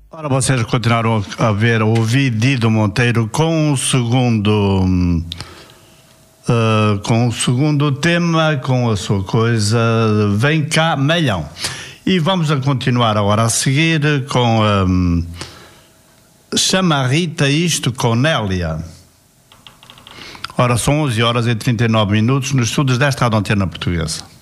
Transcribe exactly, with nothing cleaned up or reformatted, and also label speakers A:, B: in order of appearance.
A: Ora, vocês continuaram a ver, a ouvir Dido Monteiro com o segundo uh, com o segundo tema, com a sua coisa Vem Cá Melhão. E vamos a continuar agora a seguir com um, Chama a Rita Isto com Nélia. Ora, são onze horas e trinta e nove minutos nos estudos desta Rádio Antena Portuguesa.